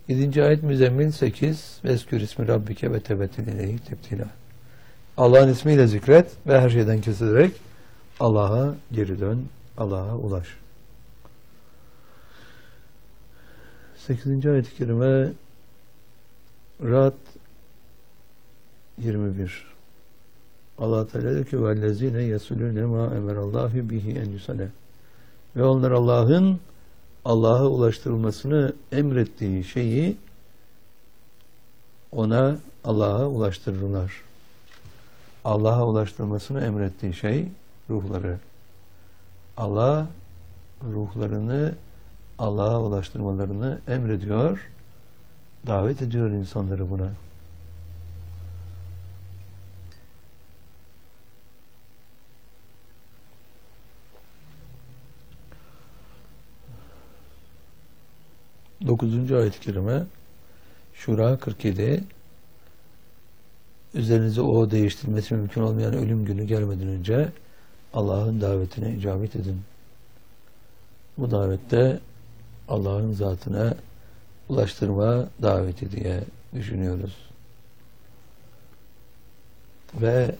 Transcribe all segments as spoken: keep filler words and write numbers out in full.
yedinci ayet Müzzemmil sekiz. Veskür ismi Rabbike ve tebettül ileyhi tebtila. Allah'ın ismiyle zikret ve her şeyden kesilerek Allah'a geri dön, Allah'a ulaş. sekizinci ayet-i kerime Ra'd yirmi bir. Allah Teala diyor ki vellezine yesulune ma emerallahu bihi en yusale. Ve onlar Allah'ın Allah'a ulaştırılmasını emrettiği şeyi ona Allah'a ulaştırırlar. Allah'a ulaştırılmasını emrettiği şey ruhları. Allah ruhlarını Allah'a ulaştırmalarını emrediyor, davet ediyor insanları buna. dokuzuncu ayet-i kerime Şura kırk yedi. Üzerinize o değiştirmesi mümkün olmayan ölüm günü gelmeden önce Allah'ın davetine icabet edin. Bu davette Allah'ın zatına ulaştırma daveti diye düşünüyoruz. Ve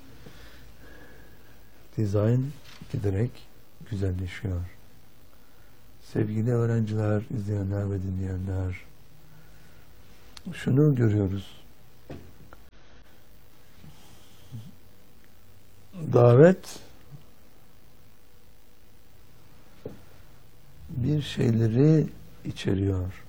dizayn giderek güzelleşiyor. Sevgili öğrenciler, izleyenler ve dinleyenler, şunu görüyoruz. Davet bir şeyleri içeriyor.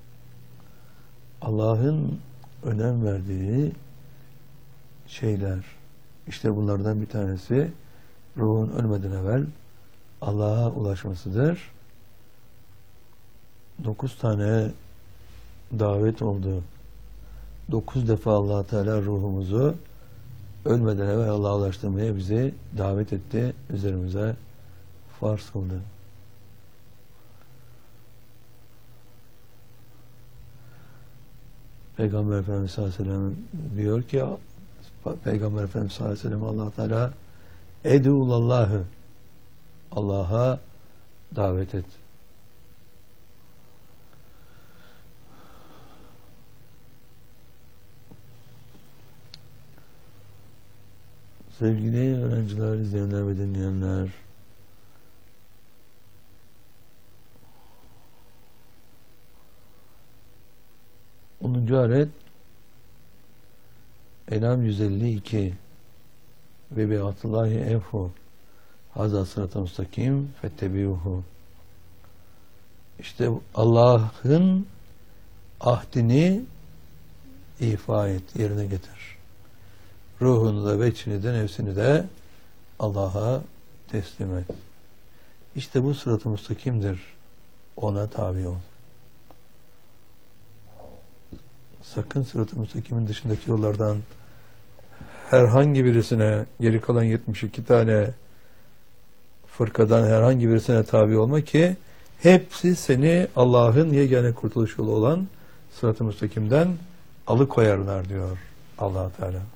Allah'ın önem verdiği şeyler. İşte bunlardan bir tanesi ruhun ölmeden evvel Allah'a ulaşmasıdır. Dokuz tane davet oldu. Dokuz defa Allah Teala ruhumuzu ölmeden evvel Allah'a ulaştırmaya bizi davet etti. Üzerimize farz kıldı. Peygamber Efendimiz sallallahu aleyhi ve sellem diyor ki Peygamber Efendimiz sallallahu aleyhi ve sellem Allah Teala Edûlallâhı Allah'a davet et. Sevgili öğrenciler, izleyenler ve dinleyenler, onuncu ayet En'am yüz elli iki ve bi'atullahi evfu haza sırat-ı müstakim fettebi'uhu. İşte Allah'ın ahdini ifa et, yerine getir. Ruhunu da, veçhini de, nefsini de Allah'a teslim et. İşte bu sırat-ı müstakimdir. Ona tabi ol. Sakın sırat-ı müstakimin dışındaki yollardan herhangi birisine, geri kalan yetmiş iki tane fırkadan herhangi birisine tabi olma ki hepsi seni Allah'ın yegane kurtuluş yolu olan sırat-ı müstakimden alıkoyarlar diyor Allah Teala.